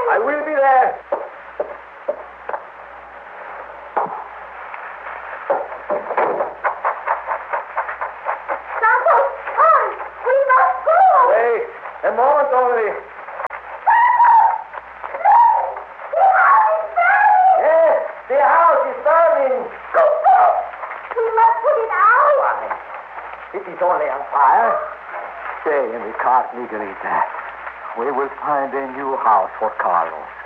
I will be there. Santos, come! We must go! Wait a moment only. Yes, the house is burning. We must put it out. Why, it is only on fire. Stay in the cart, Miguelita. We will find a new house for Carlos.